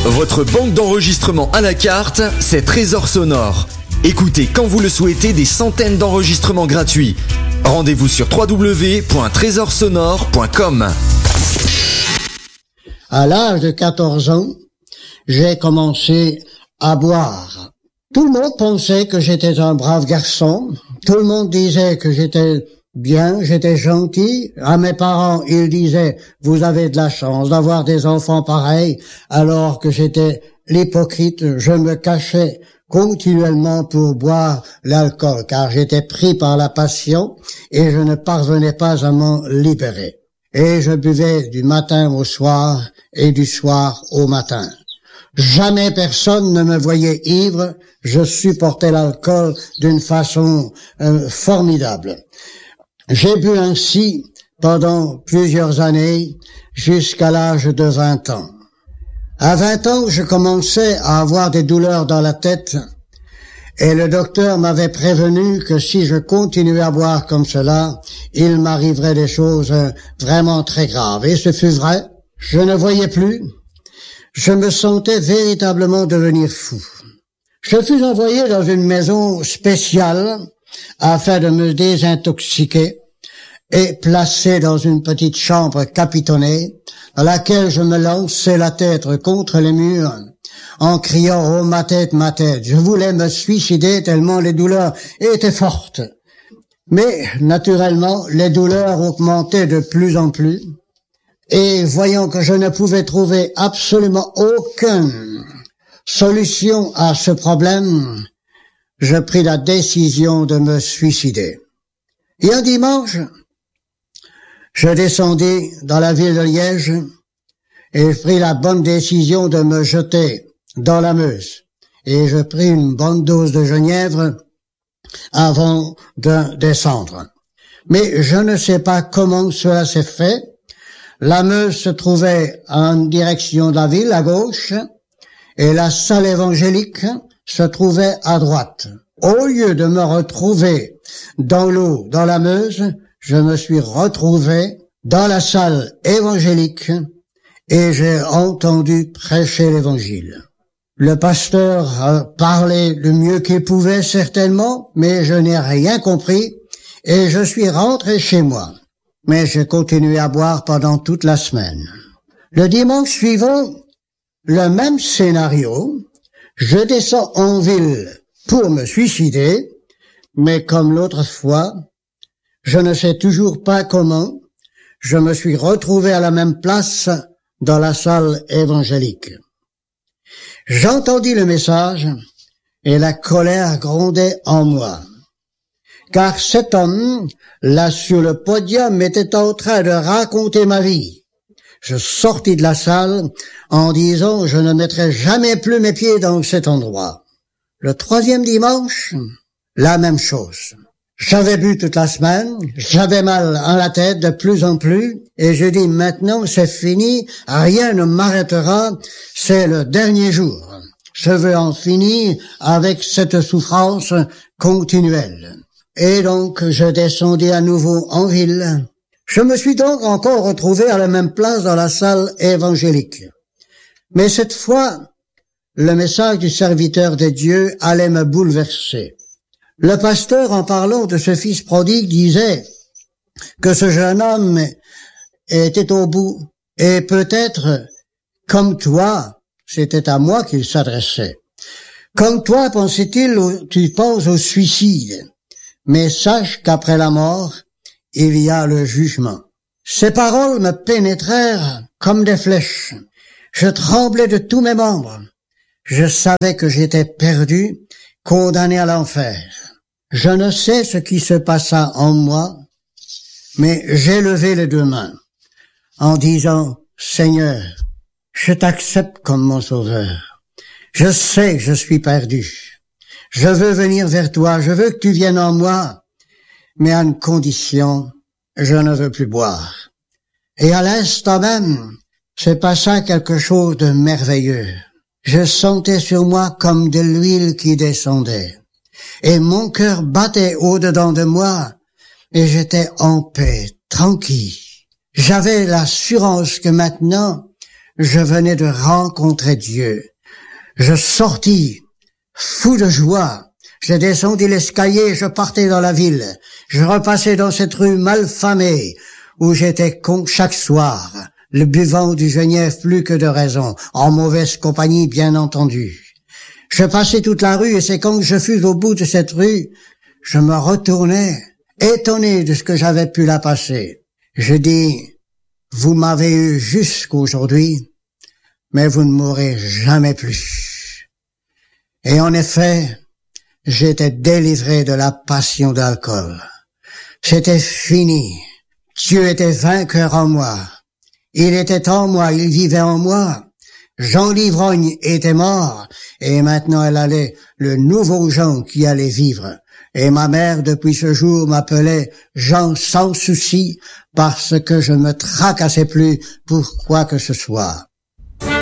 Votre banque d'enregistrement à la carte, c'est Trésor Sonore. Écoutez quand vous le souhaitez des centaines d'enregistrements gratuits. Rendez-vous sur www.trésorsonore.com. À l'âge de 14 ans, j'ai commencé à boire. Tout le monde pensait que j'étais un brave garçon. Tout le monde disait que j'étais bien, j'étais gentil. À mes parents, ils disaient, vous avez de la chance d'avoir des enfants pareils, alors que j'étais l'hypocrite. Je me cachais continuellement pour boire l'alcool, car j'étais pris par la passion et je ne parvenais pas à m'en libérer. Et je buvais du matin au soir et du soir au matin. Jamais personne ne me voyait ivre. Je supportais l'alcool d'une façon formidable. J'ai bu ainsi pendant plusieurs années jusqu'à l'âge de 20 ans. À 20 ans, je commençais à avoir des douleurs dans la tête et le docteur m'avait prévenu que si je continuais à boire comme cela, il m'arriverait des choses vraiment très graves. Et ce fut vrai. Je ne voyais plus. Je me sentais véritablement devenir fou. Je fus envoyé dans une maison spéciale afin de me désintoxiquer et placé dans une petite chambre capitonnée dans laquelle je me lançais la tête contre les murs en criant « Oh, ma tête, ma tête ». Je voulais me suicider tellement les douleurs étaient fortes. Mais naturellement, les douleurs augmentaient de plus en plus et voyant que je ne pouvais trouver absolument aucune solution à ce problème, je pris la décision de me suicider. Et un dimanche, je descendis dans la ville de Liège et je pris la bonne décision de me jeter dans la Meuse. Et je pris une bonne dose de genièvre avant de descendre. Mais je ne sais pas comment cela s'est fait. La Meuse se trouvait en direction de la ville, à gauche, et la salle évangélique se trouvait à droite. Au lieu de me retrouver dans l'eau, dans la Meuse, je me suis retrouvé dans la salle évangélique et j'ai entendu prêcher l'évangile. Le pasteur a parlé le mieux qu'il pouvait certainement, mais je n'ai rien compris et je suis rentré chez moi. Mais j'ai continué à boire pendant toute la semaine. Le dimanche suivant, le même scénario, je descends en ville pour me suicider, mais comme l'autre fois, je ne sais toujours pas comment, je me suis retrouvé à la même place dans la salle évangélique. J'entendis le message et la colère grondait en moi. Car cet homme, là sur le podium, était en train de raconter ma vie. Je sortis de la salle en disant « Je ne mettrai jamais plus mes pieds dans cet endroit ». Le troisième dimanche, la même chose. J'avais bu toute la semaine, j'avais mal à la tête de plus en plus, et je dis maintenant c'est fini, rien ne m'arrêtera, c'est le dernier jour. Je veux en finir avec cette souffrance continuelle. Et donc je descendis à nouveau en ville. Je me suis donc encore retrouvé à la même place dans la salle évangélique. Mais cette fois, le message du serviteur de Dieu allait me bouleverser. Le pasteur, en parlant de ce fils prodigue, disait que ce jeune homme était au bout. Et peut-être, comme toi, c'était à moi qu'il s'adressait. Comme toi, pensait-il, tu penses au suicide. Mais sache qu'après la mort, il y a le jugement. Ces paroles me pénétrèrent comme des flèches. Je tremblais de tous mes membres. Je savais que j'étais perdu, condamné à l'enfer. Je ne sais ce qui se passa en moi, mais j'ai levé les deux mains en disant « Seigneur, je t'accepte comme mon sauveur. Je sais que je suis perdu. Je veux venir vers toi, je veux que tu viennes en moi, mais à une condition, je ne veux plus boire. » Et à l'instant même, se passa quelque chose de merveilleux. Je sentais sur moi comme de l'huile qui descendait. Et mon cœur battait au-dedans de moi, et j'étais en paix, tranquille. J'avais l'assurance que maintenant, je venais de rencontrer Dieu. Je sortis, fou de joie. Je descendis l'escalier, je partais dans la ville. Je repassais dans cette rue malfamée où j'étais con chaque soir, le buvant du genièvre plus que de raison, en mauvaise compagnie bien entendu. Je passais toute la rue et c'est quand je fus au bout de cette rue, je me retournai, étonné de ce que j'avais pu la passer. Je dis, vous m'avez eu jusqu'aujourd'hui, mais vous ne m'aurez jamais plus. Et en effet, j'étais délivré de la passion d'alcool. C'était fini. Dieu était vainqueur en moi. Il était en moi, il vivait en moi. Jean l'ivrogne était mort, et maintenant elle allait le nouveau Jean qui allait vivre. Et ma mère, depuis ce jour, m'appelait Jean sans souci, parce que je ne me tracassais plus pour quoi que ce soit.